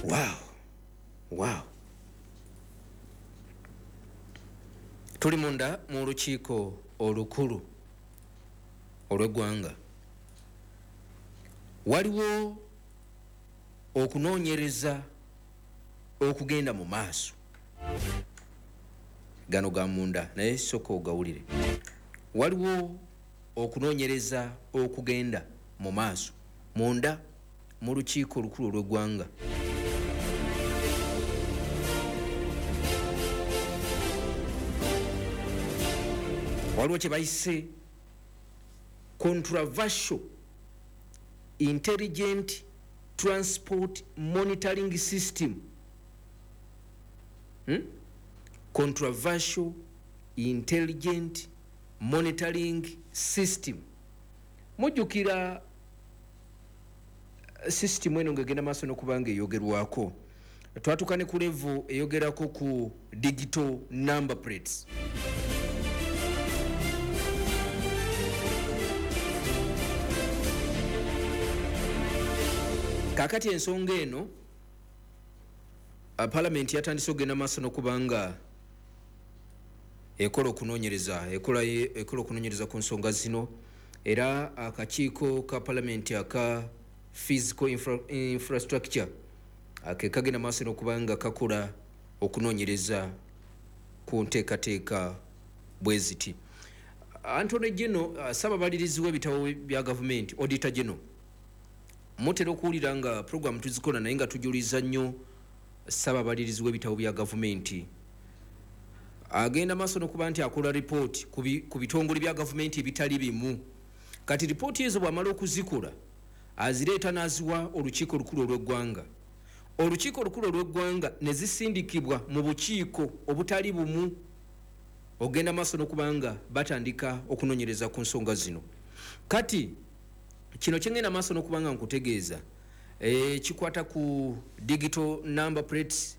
Wow. Tuli munda mu lukiiko olukulu olw'eggwanga. Waliwo okunoonyereza okugenda mu maaso. Gano ga munda naye sooka ogawulire. Waliwo okunoonyereza okugenda mu maaso munda mu lukiiko olukulu olw'eggwanga. Waliwo kye bayise controversial intelligent transport monitoring system. Controversial intelligent monitoring system. Mujjukira system eno ng'egenda maaso n'okubanga eyogerwako. Twatuuka ne ku level eyogerako ku digital number plates. Kakati ensonga eno Parliament yatandise okugenda maaso n'okubanga ekola okunoonyereza ku nsonga zino, era akakiiko ka Parliament aka physical infrastructure kagenda maaso n'okubanga kakola okunoonyereza ku nteekateeka bwe ziti. Anthony General Ssaababalirizi w'ebitabo bya gavumenti, Auditor General, mutera okuwulira nga program tuzikola naye nga tujuliza nnyo Ssaababalirizi w'ebitabo bya gavumenti. Agenda maaso n'okuba nti akola report ku bitongole bya gavumenti ebitali bimu. Kati report ezo bw'amala okuzikola azireeta n'aziwa olukiiko olukulu olw'eggwanga. Olukiiko olukulu olw'eggwanga ne zisindikibwa mu bukiiko obutali bumu. Ogenda maaso n'okuba nga batandika okunoonyereza ku nsonga zino. Kati kino kyengenda maaso n'okuba nga nkutegeeza kikwata ku digital number plates.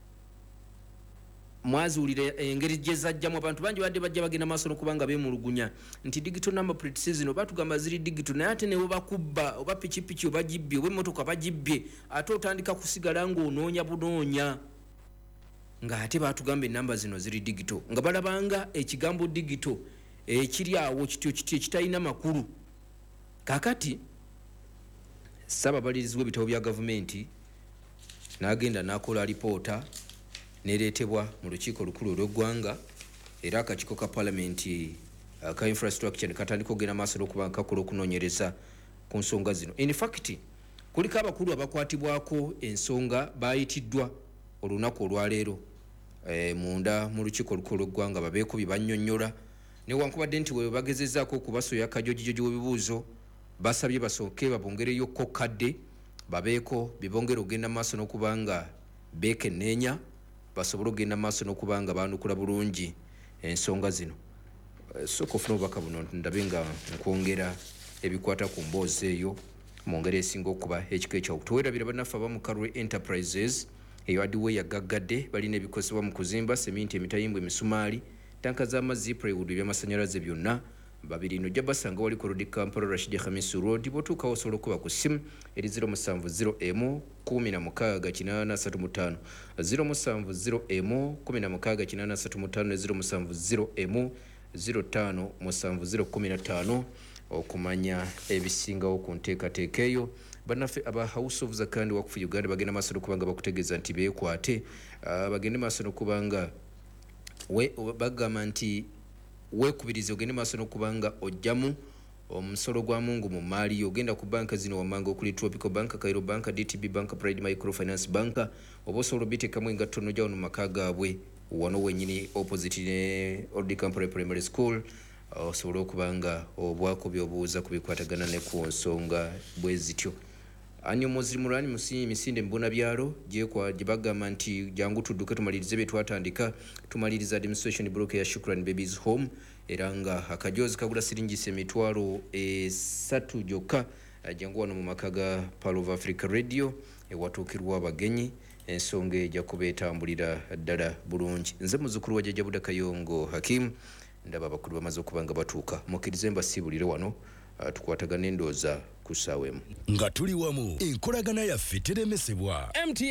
Mwazuulira engeri gye zajjamu. Abantu bangi badde bajja bagenda maaso n'okuba nga beemulugunya nti digital number plates zino batugamba ziri digital, naye ate ne bakubba oba pikipiki oba gibbye oba emmotoka bagibbye, ate otandika kusigala ng'onoonya bunoonya nga ate batugamba enamba zino ziri digital, nga balabanga ekigambo digital ekiri awo kityo ekitalina makulu. Kakati Ssaababalirizi w'ebitabo bya gavumenti n'agenda n'akola alipoota nereetebwa mu lukiiko olukulu olw'eggwanga, era akakiiko ka Parliament ka infrastructure ne katandika okugenda maaso n'okuba kakola okunoonyereza ku nsonga zino. In fact kuliko abakulu abakwatibwako ensonga baayitiddwa olunaku olwaleero munda mu lukiiko olukulu olw'eggwanga babeeko bye bannyonnyola, newankubadde nti bwe bagezezzaako okubasoya kajojijoji w'ebibuuzo basabye basooke babongereyo kokkadde babeeko bibongera okugenda maaso n'okuba nga beekenneenya basobole okugenda maaso n'okuba nga baanukula bulungi ensonga zino. Sooka ofuna obubaka buno ndabe nga nkwongera ebikwata ku mboozi eyo mu ngeri esinga okuba ekika ekyawo. Tuweerabira bannaffe abamu Karwe Enterprises eyo adiwe yagaggadde balina ebikozesebwa mu kuzimba seminti, emitayimbwa, emisumaali, tanka z'amazzi, plywood, ebyamasannyalaze byonna. Babiri no jabasanga wali ku Road Kampala Rashid Khamisu Road. Botuuka osobola okuba ku ssimu eri 070M16835 070M16835 070M05015 okumanya ebisingawo ku nteekateeka eyo. Bannaffe aba House of Zakandi Wakufu Uganda bagenda maaso n'okubanga bakutegeeza nti beekwate, bagende maaso n'okuba nga bagamba nti weekubirize ogende maaso n'okuba nga ojjamu omusolo gwa mungu mu maali yo. Ogenda ku banka zino wammanga okuli Tropical Bank, Cairo Bank, DTB Bank, Pride Microfinance Bank, oba osobola obiteekamu engatto nojja wano mu maka gaabwe wano wennyini opposite ne Old Kampala Primary School. Osobola okuba nga obwako by'obuuza ku bikwatagana ne ku nsonga bwe zityo. Anyo muzimulani musinyi misinde mbona byalo gye bagamba nti jangu tudduke tumalirize bye twatandika. Tumaliriza demonstration block ya Shukran Babies Home, era nga akajozi kagula siringise emitwalo 3 gyokka. Jangu wano mu maka ga Pearl of Africa Radio ewatuukirwa abagenyi, ensonga ejja kubeetambulira ddala bulungi. Nze muzukulu wa Jjajja Buda Kayongo Hakim, ndaba abakulu bamaze okuba nga batuuka. Mukkirize mbasiibulire wano tukwatagana endooza ku ssaawa emu. Nga tuli wamu enkolagana yaffe teremesebwa.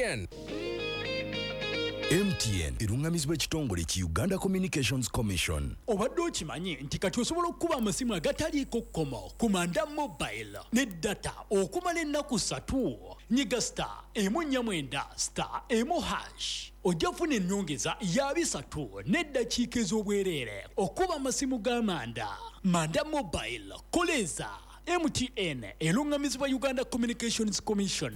MTN erungamizibwa ekitongole ki Uganda Communications Commission. Obadde okimanyi nti kati osobola okukuba amasimu agataliiko kkomo ku Manda Mobile ne data okumala ennaku 3. Nyiga *149*1#. Ojja kufuna ennyongeza ya 3 n'eddakiika ez'obwereere okuba amasimu ga Manda. Manda Mobile koleza MTN erungamizibwa Uganda Communications Commission.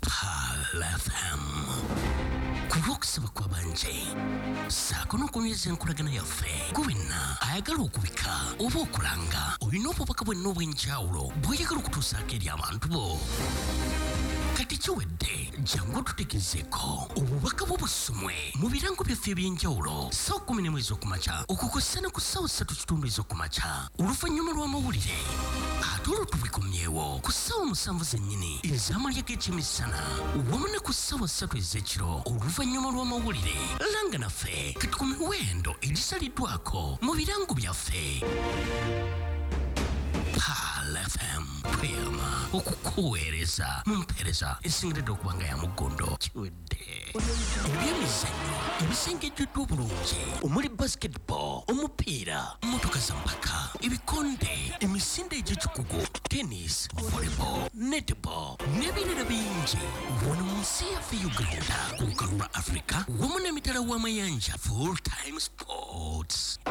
Kurokusaba kwa banje sakono kunyeza enkolagana yaffe gwenna ayagala okubika oba okulanga olina obubaka bwenna obw'enjawulo bw'oyagala okutuusaako eri abantu bo. Kati kiwedde jangu tutegezeeko obubaka bw'obusumwe mu birango byaffe eby'enjawulo ssaawa 10 ez'okumakya okukosa ku ssaawa 3 ez'okumakya oluvannyuma lw'amawulire ate olwo tubikomyewo ku ssaawa 7 zennyini ez'amalya g'ekyemisana wamu ne ku ssaawa 3 ez'ekiro oluvannyuma lw'amawulire. Langa naffe kati ku miwendo egisaliddwako mu birango byaffe. FM Prima okukuweereza mu mpeereza esingiridde okuba nga ya mugondo. Kiwedde ebyemizannyo ebisengejjeddwa obulungi omuli basketball, omupiira, motoka za mpaka, ebikonde, emisinde egy'ekikugu, tennis, volleyball, netball n'ebirala bingi wano mu nsi yaffe Uganda ku lukalu lwa Africa wamu n'emitala w'amayanja Full Time Sports.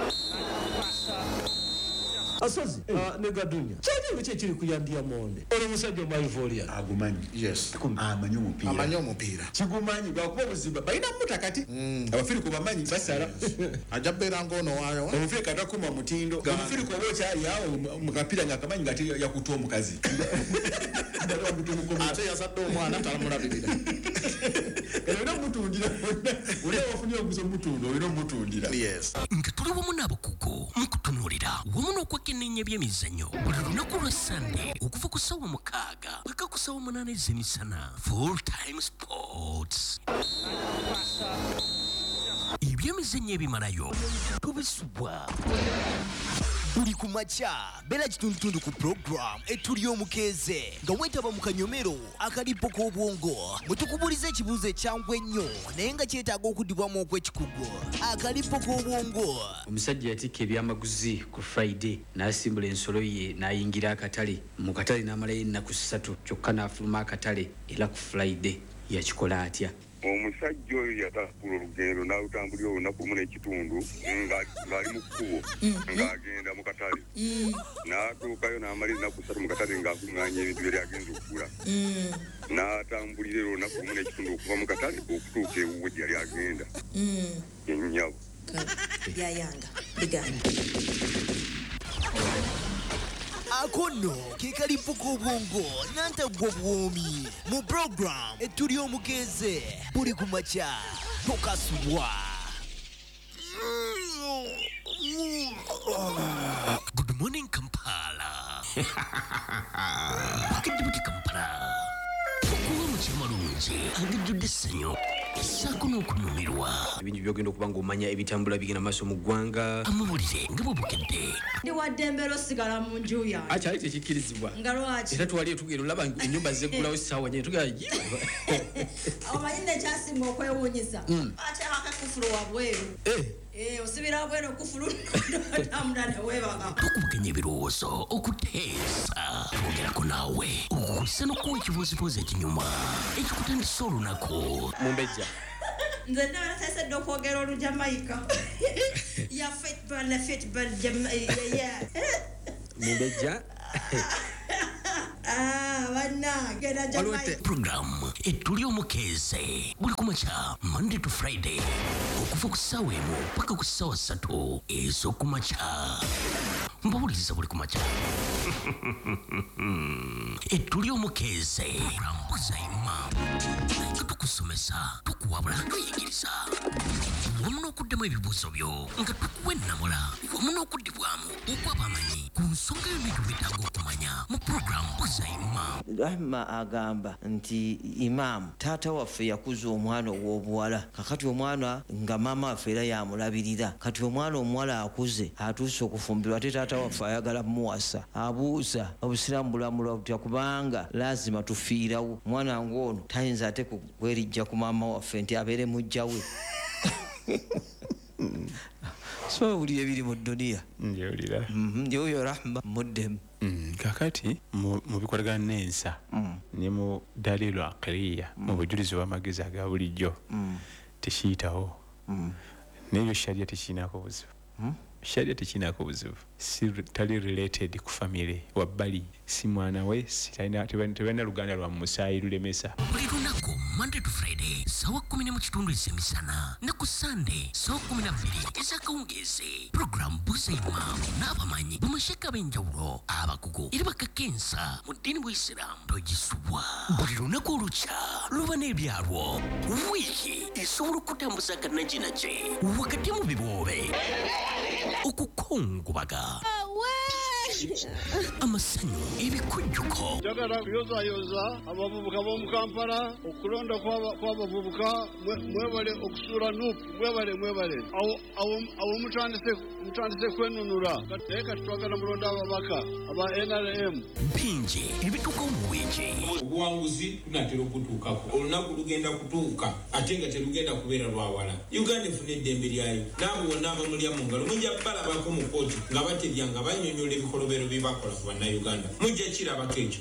Asozi negadunya kyali kiri kuyandia monde ono musajja Maivolia agumanyi. Yes, amanyi omupiira kigumanyi gwakuba buzimba balina mutakati abafiri ku bamanyi basala ajabera ngono wayo omufiri katakuma mutindo omufiri ko bocha yawo mukapira nyakamanyi ngati yakutua omukazi ate yazadde omwana talamulabirira era mutundira ule wafunye okuzo mutundo ino mutundira. Yes, nga tuli wamu n'abakugu mukutunulira wamu n'okwekenneenya by'emizannyo buli lunaku lwa Sande okuva ku ssaawa 6 paka ku ssaawa 8 ez'emisana. Full Time Sports. Ebyemizannyo ebimalayo tubisubwa buli kumakya beera kitundutundu ku program etuli omukeeze nga weetaba mu kanyomero akalipo k'obwongo mwe tukubuliza ekibuuzo ekyangu ennyo naye nga kyetaaga okuddibwamu okw'ekikugu. Akalipo k'obwongo. Omusajja yatikka ebyamaguzi ku Friday n'asimbula ensolo ye n'ayingira akatale. Mu katale n'amalayo ennaku 3 kyokka n'afuluma akatale era ku Friday yakikola atya? Omusajja oyo yatambula olugendo n'alutambulira olunaku lumu n'ekitundu ng'ali mu kkubo ng'agenda mu katale n'atuukayo n'amalira ennaku 3 mu katale ng'akuŋŋaanya ebintu bye agenza okugula n'atambulira olunaku lumu n'ekitundu okuva mu katale okutuuka ewuwe gye yali agenda ennyabo yayanga biganda. Akono ke kalipo k'obwongo n'antagwa bwomi mu program etuli omukeeze buli kumakya tokasubwa. Good morning Kampala. Wakidibiti Kampala okuwa mukimalungi agijjudde essanyu ssaako n'okunyumirwa. Ebintu byogenda okuba ng'omanya ebitambula bigenda maaso mu ggwanga. Amawulire nga bwebukedde Ndi waddembera osigala mu nju yange. Akyali tekikkirizibwa. Nga lwaki? Era twali tugenda olaba ennyumba zeggulawo essaawa nyine tugenda Omanyi nekyasinga okwewuunyisa ate akakufulu wabweru. Osibira wabweru okufulu n'otambula ne weebaga. tukubuganya ebirowoozo okuteesa twogerako naawe okukusa n'okuwa ekibuuzibuuzi ekinyuma ekikutandisa olunaku. Mumbejja nze ndabala tayisedde okwogera olujamaika ya fitbal Mumbejja bannange na Jamaica. Program etuli omukeeze buli kumakya Monday to Friday okuva ku ssaawa 1 paka ku ssaawa 3 ez'okumakya. Mbawuliriza buli kumakya etuli omukeeze programu zaima tukusomesa tukuwabula tuyigiriza wamu n'okuddemu ebibuuzo byo nga tukuwa ennamula wamu n'okuddibwamu okwaba amanyi ku nsonga y'ebintu byetaaga okumanya mu puroguramu Buuza Imam. Rahma agamba nti Imam taata waffe yakuza omwana ow'obuwala kakati omwana nga maama waffe era yamulabirira kati omwana omuwala akuze atuuse okufumbirwa ate taata waffe ayagala muwasa abuuza obusiraamu bulamula butya kubanga lazima tufiirawo omwana ng'ono tayinza ate kwerijja ku maama waffe nti abeere mujja we so buli ebiri mu dduniya njewulira njoyo Rahma muddemu kakati mu bikolagana n'ensa ne mu dalilu aqliya mu bujulizi bw'amagezi aga bulijjo tekiyitawo n'ebyo sharia tekiinaako buzibu sharia tekiinaako buzibu si tali related ku family wabbali si mwana we tebalina luganda lwa musaayi lulemesa buli lunaku Monday to Friday sawa 10 ez'emisana ne ku Sunday sawa 12 ez'akawungeezi puroguramu Buuza Imam n'abamanyi bamasheka ab'enjawulo abakugu era bakakensa mu ddiini bw'Isiraamu togisubwa buli lunaku olukya luba n'ebyalwo wiiki esobola okutambuza kannaginaje wakati mu biboobe okukongobaga amasanyu ebikujjuko njagala kuyozayoza abavubuka b'omu Kampala okulonda kw'abavubuka mwebale okusuula nuupu mwebale awo mutandise kwenunula naye kati twagala mulonda ababaka aba NRM bingi ebituukawo mu wiiki obuwanguzi tunatera okutuukako olunaku lugenda kutuuka ate nga terugenda kubeera lwawala Uganda efuna eddembe lyayo naabo wonna abamulya mu ngalo mujja balabako mu kooti nga batebya nga banyonyola ebikolobero byebakola ku bannayuganda mujja kirabako ekyo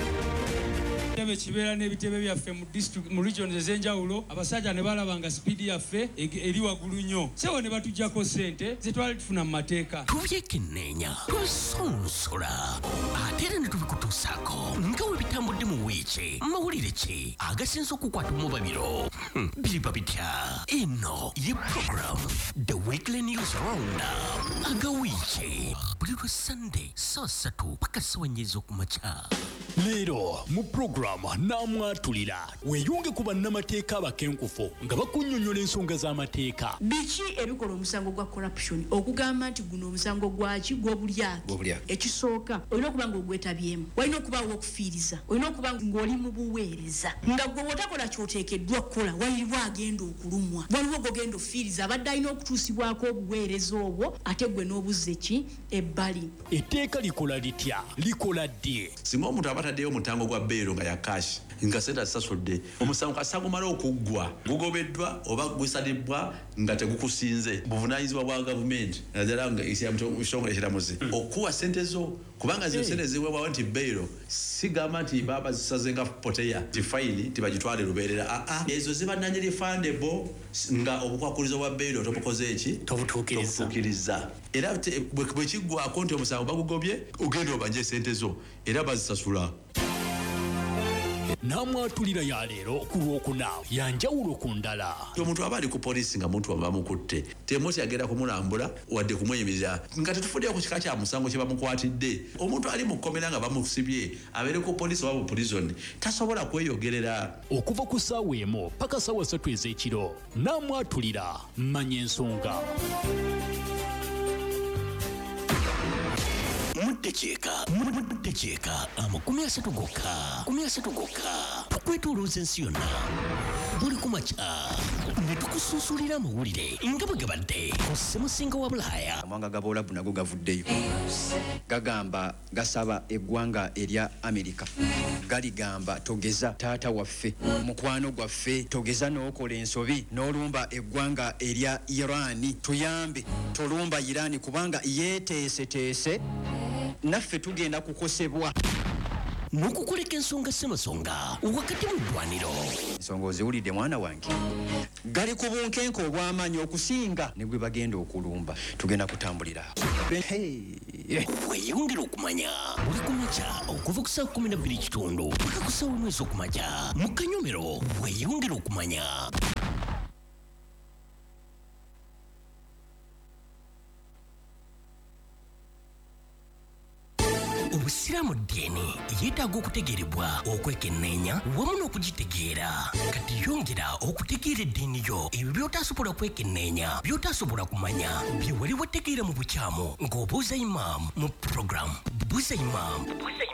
kibeera n'ebitebe byaffe mu regions ez'enjawulo abasajja ne balaba nga sipiidi yaffe eri waggulu nnyo sewo ne batuggyako ssente ze twali tufuna mu mateeka tubyekenneenya tubisonsola ate era ne tubikutuusaako nga we bitambudde mu wiiki mawulire ki agasinza okukwata mu babiro biriba bitya eno ye program The Weekly News Roundup aga wiiki buli lwa Sunday saa 3 paka saa 4 ez'okumakya. Leero mu programu Namwatulira weeyunge ku bannamateeka abakenkufu nga bakunnyonnyola ensonga z'amateeka. Biki ebikola omusango gwa corruption okugamba nti guno omusango gwaki gw'obulyake ekisooka olina okuba nga ogwetabyemu walina okubaawo okufiiriza olina okuba ng'oli mu buweereza nga gwe bw'otakola ky'oteekeddwa kukola waliwo agenda okulumwa waliwo gogenda ofiiriza abadde alina okutuusibwako obuweereza obwo ate gwe n'obuzze ki ebbali. Etteeka likola litya likola ddye singa omuntu abataddeyo omutango gwa beero nga yakashi nga sente azisasudde omusango kasita gumala okuggwa gugobeddwa oba gusalibwa nga tegukusinze buvunaanyizibwa bwa gavumenti naddala nga ekitongole ekiramuzi okuwa sente zo kubanga zino sente ziweebwawo nti beero sigamba nti baba zisaze nga poteya ti fayini tibagitwale lubeerera ezo ziba non-refundable nga obukwakulizo bwa beero tobukoze eki tobutuukiriza era bwe kiggwako nti omusango bagugobye ogenda obanje sente zo era bazisasula. Namwatulira ya leero ku Lwokuna yanjawulo ku ndala. Omuntu aba ali ku poliisi nga muntu bamukutte temoti agenda kumulambula wadde kumweyimirira nga tetufuddeyo ku kika kya musango kye bamukwatidde omuntu ali mu kkomera nga bamusibye abeere ku poliisi oba mu prison tasobola kweyogerera. Okuva ku ssaawa emu paka ssaawa 3 ez'ekiro Namwatulira manya ensonga. Muddekiika amakumi asatu gokka tukwetolooza ensi yonna buli ku makya ne tukusunsulira amawulire nga bwe gabadde ku ssemusinga wa Bulaaya. Amawanga g'Abawalabu nago gavuddeyo gagamba gasaba eggwanga erya Amerika galigamba togeza taata waffe mukwano gwaffe togeza n'okola ensobi n'olumba eggwanga erya Irani tuyambe tolumba Irani kubanga yeeteeseteese naffe tugenda kukosebwa n'okukoleka ensonga ssemasonga wakati mu ddwaniro. Ensonga oziwulidde mwana wange gali ku bunkenke obw'amaanyi okusinga ne gwe bagenda okulumba tugenda kutambulira weeyongera okumanya buli ku makya okuva ku ssaawa 12:00 paka ku ssaawa 1 ez'okumakya mu Kanyomero weeyongera okumanya. Obusira abeera mu ddiini yeetaaga okutegeerebwa okwekenneenya wamu n'okugitegeera kati yongera okutegeera eddiini yo ebyo by'otasobola kwekenneenya by'otasobola kumanya bye wali wategeera mu bukyamu ng'obuuza imam mu program buuza imam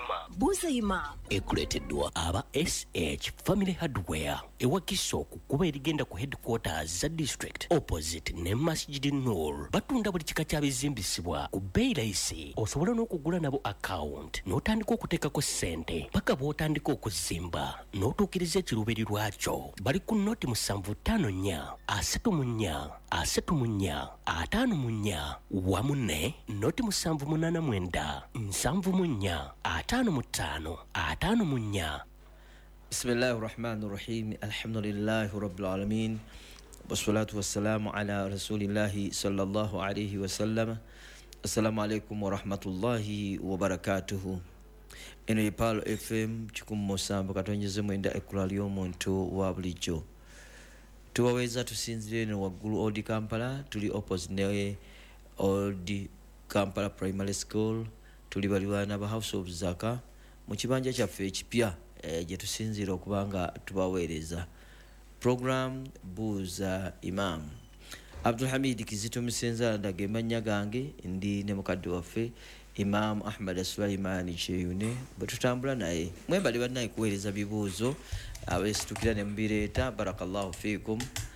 ekuleeteddwa aba SH Family Hardware ewakiso ku kuba erigenda ku headquarters za district opposite ne Masjid Noor. Batunda buli kika kya bizimbisibwa ku bbeeyi layisi. Osobola n'okugula nabo account n'otandika okuteekako ssente paka bw'otandika okuzimba n'otuukiriza ekiruubirirwa kyo. Bali ku noti 754 34 34 54 wamu ne noti 789 74 55 54. Bismillahir Rahmanir Rahim. Alhamdulillahi Rabbil Alamin. Wassalatu wassalamu ala Rasulillahi sallallahu alayhi wa sallam. Assalamu alaikum wa rahmatullahi wa barakatuhu. Eno Palo FM chikumusambo katonyeze mwenda ekula ly'omuntu wa bulijjo. Tuwaweza tusinzire ne waggulu Old Kampala, tuli opposite ne Old Kampala Primary School, tuli baliwana ba House of Zaka mu kibanja kyaffe ekipya gye tusinzira okubanga tubaweereza program Buuza Imam. Abdul Hamid Kizito Musenza ndage manya gange ndi ne mukadde waffe Imam Ahmad Sulaiman Cheyune batutambula naye mwebali banaye kuweereza bibuuzo abesitukira ne mbireeta barakallahu fiikum.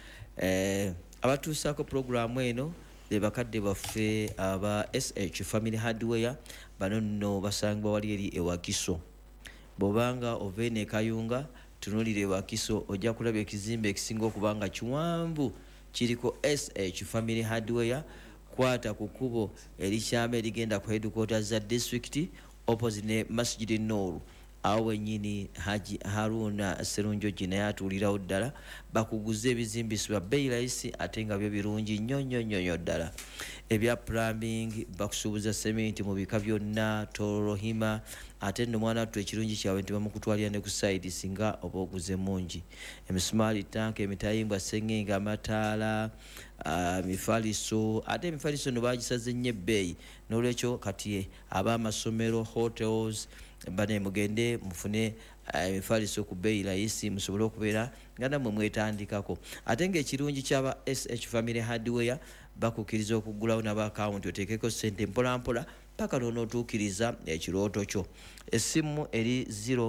Abatuusaako programu eno be bakadde baffe aba SH Family Hardware bano nno basangibwa wali eri ewakiso. Bobanga ovene kayunga tunulire ewakiso ojja kulaba ekizimbe ekisinga okubanga kiwanvu kiriko SH Family Hardware. Kwata ku kubo erikyama erigenda ku headquarters za district opposite ne Masjid Noor. Awe nyini Haji Haruna Serunjo jina yatulirawo ddala bakuguze ebizimbisibwa bbeeyi layisi ate nga byo birungi nnyo ddala. Ebya plumbing bakusuubuza cement mu bika byonna torohima ate nno mwana wattu ekirungi kyawe nti bamukutwalira ne ku side singa oba oguze mungi. Emisumaali tanka emitayimbwa sengenge amataala mifaliso ate emifaliso no bagisaze nnyo ebbeeyi n'olwekyo kati ab'amasomero hotels bane mugende mufune emifaliso ku bbeeyi layisi musobole okubeera nga nammwe mwetandikako. Ate ng'ekirungi kyaba SH Family Hardware bakukkiriza okuggulawo naba akawunti oteekeko ssente mpolampola paka n'onootuukiriza ekirooto kyo. Essimu eri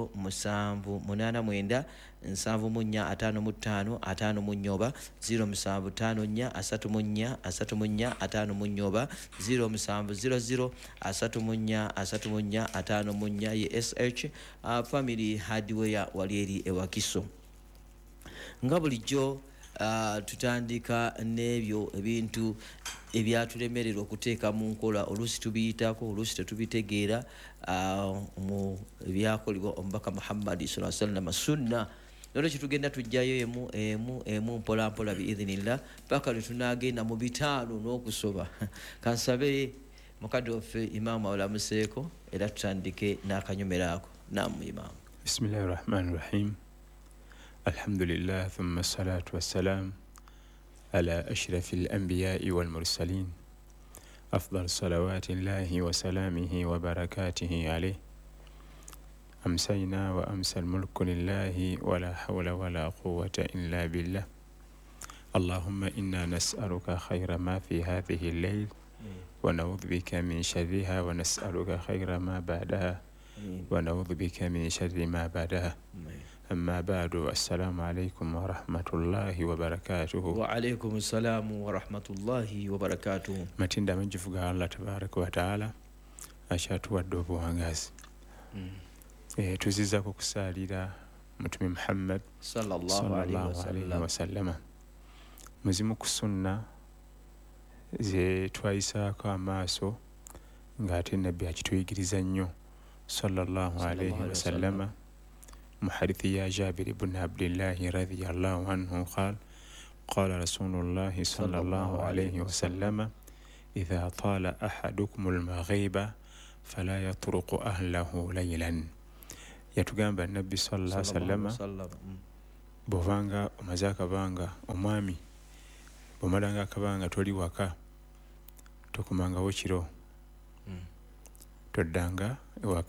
0789 7455 54 0754 34 54 0700 34 54 ye SH Family Hardware wali eri ewakiso. Nga bulijjo tutandika n'ebyo ebintu ebyatulemererwa okuteeka mu nkola oluusi tubiyitako oluusi tetubitegeera mu ebyakolebwa omubaka Muhammad sallallahu alaihi wasallam sunna. Nolwekyo tugenda tujjayo emu mpolampola biidhinillah paka lwe tunaagenda mu bitaano n'okusoba. Kansabe mukadde waffe Imaamu awulamuseeko era tutandike n'akanyomero ako. Naam Imaamu. Bismillahir Rahmanir Rahim. Alhamdulillah thumma salatu wassalam ala ashrafil anbiya'i wal mursalin afdal salawatillahi wa salamihi wa barakatihi alayhi. أمسينا وأمسى الملك لله ولا حول ولا قوة إلا بالله. اللهم إنا نسألك خير ما في هذه الليل ونعوذ بك من شرها ونسألك خير ما بعدها ونعوذ بك من شر ما بعدها. أما بعد السلام عليكم ورحمة الله وبركاته. وعليكم السلام ورحمة الله وبركاته. متين دامن جفقا الله تبارك وتعالى أشاتوا الدوبو هنغاز. Tuziza kukusaalira Mtume Muhammad sallallahu alaihi wasallam. Muzimu ku sunna ze twayisaako amaaso ng'ate nabbi akituyigiriza nnyo sallallahu alaihi wasallam. Mu hadithi ya Jabir ibn Abdillah radhiyallahu anhu qala Rasulullahi sallallahu alaihi wasallam idha tala ahadukumul maghiba fala yatruku ahlahu laylan. Yatugamba Nabbi sallallahu alaihi wasallam bovanga omaze akabanga omwami bomalanga akabanga toli waka tokumangawo kiro toddanga ewaka